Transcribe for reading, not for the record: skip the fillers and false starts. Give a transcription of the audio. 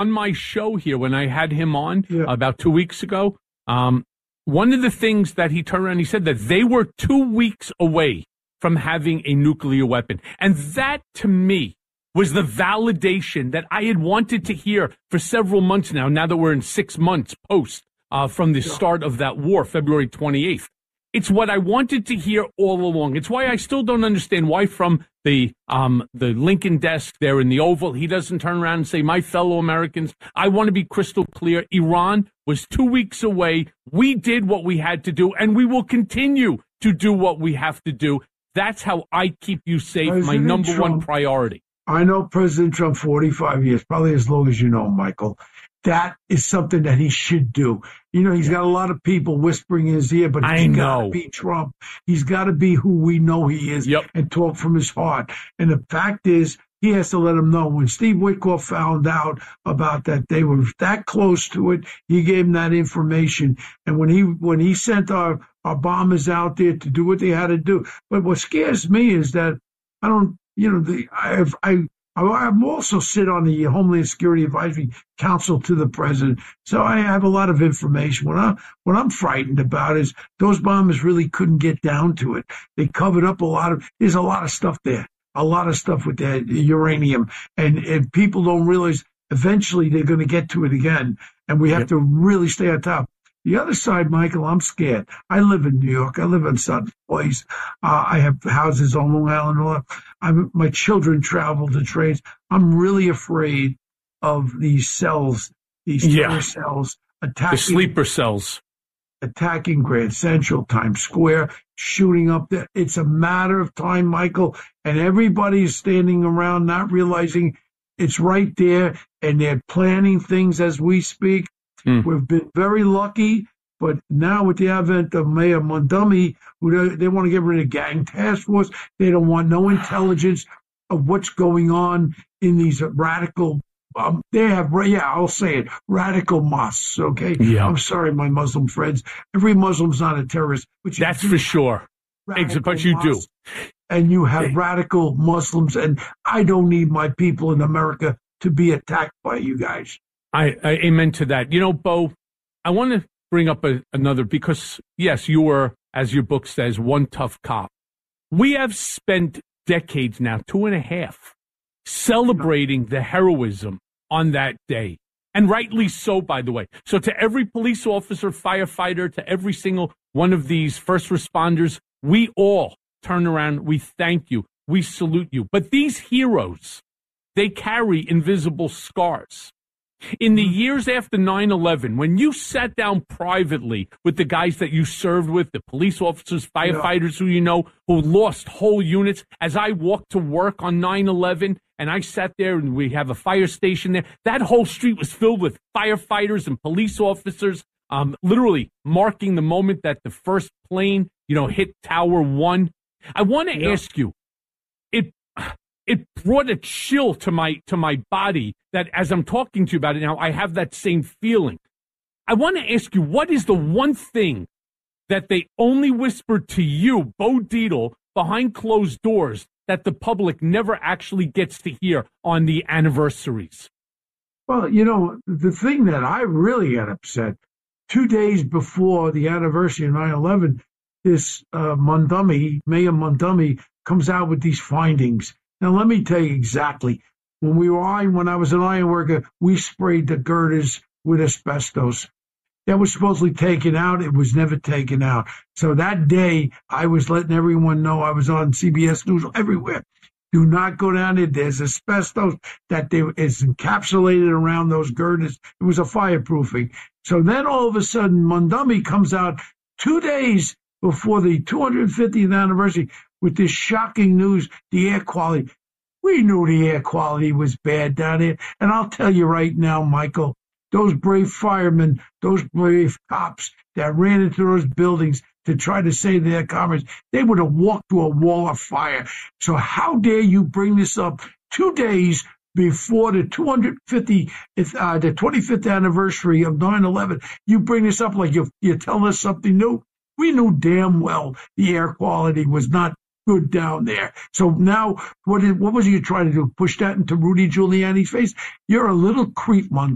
on my show here when I had him on about 2 weeks ago. One of the things that he turned around, he said that they were 2 weeks away from having a nuclear weapon. And that, to me, was the validation that I had wanted to hear for several months now that we're in 6 months post from the start of that war, February 28th. It's what I wanted to hear all along. It's why I still don't understand why from the Lincoln desk there in the Oval, he doesn't turn around and say, my fellow Americans, I want to be crystal clear. Iran was 2 weeks away. We did what we had to do, and we will continue to do what we have to do. That's how I keep you safe, my number one priority. I know President Trump 45 years, probably as long as you know, Michael. That is something that he should do. You know, he's got a lot of people whispering in his ear, but he's got to be Trump. He's got to be who we know he is and talk from his heart. And the fact is, he has to let them know. When Steve Witkoff found out about that, they were that close to it. He gave him that information. And when he sent our bombers out there to do what they had to do. But what scares me is that I don't, you know, I'm also sit on the Homeland Security Advisory Council to the president, so I have a lot of information. What I'm frightened about is those bombers really couldn't get down to it. They covered up there's a lot of stuff there, a lot of stuff with that uranium, and people don't realize eventually they're going to get to it again, and we have to really stay on top. The other side, Michael, I'm scared. I live in New York. I live in Sutton Place. I have houses on Long Island. My children travel to trains. I'm really afraid of these cells, these terror cells attacking. The sleeper cells. Attacking Grand Central, Times Square, shooting up there. It's a matter of time, Michael, and everybody's standing around not realizing it's right there, and they're planning things as we speak. We've been very lucky, but now with the advent of Mayor Mondumi, they want to get rid of gang task force. They don't want no intelligence of what's going on in these radical. They have, I'll say it, radical mosques. Okay, I'm sorry, my Muslim friends. Every Muslim's not a terrorist, but that's for sure. But you do, and you have radical Muslims, and I don't need my people in America to be attacked by you guys. I amen to that. You know, Bo, I want to bring up another, because, yes, you were, as your book says, one tough cop. We have spent decades now, 2.5, celebrating the heroism on that day. And rightly so, by the way. So to every police officer, firefighter, to every single one of these first responders, we all turn around, we thank you, we salute you. But these heroes, they carry invisible scars. In the years after 9/11, when you sat down privately with the guys that you served with, the police officers, firefighters who you know, who lost whole units, as I walked to work on 9/11, and I sat there and we have a fire station there, that whole street was filled with firefighters and police officers, literally marking the moment that the first plane, hit Tower 1. I want to ask you, it brought a chill to my body that as I'm talking to you about it now, I have that same feeling. I want to ask you, what is the one thing that they only whispered to you, Bo Dietl, behind closed doors, that the public never actually gets to hear on the anniversaries? Well, the thing that I really got upset, 2 days before the anniversary of 9/11, this Mayor Mondumi, comes out with these findings. Now, let me tell you exactly. When I was an iron worker, we sprayed the girders with asbestos. That was supposedly taken out. It was never taken out. So that day, I was letting everyone know, I was on CBS News everywhere. Do not go down there. There's asbestos is encapsulated around those girders. It was a fireproofing. So then all of a sudden, Mondumi comes out 2 days before the 250th anniversary with this shocking news, the air quality. We knew the air quality was bad down there. And I'll tell you right now, Michael, those brave firemen, those brave cops that ran into those buildings to try to save their comrades, they would have walked through a wall of fire. So how dare you bring this up 2 days before the 25th anniversary of 9/11? You bring this up like you're telling us something new. We knew damn well the air quality was not good down there. So now, what was you trying to do? Push that into Rudy Giuliani's face? You're a little creep, Mondumi.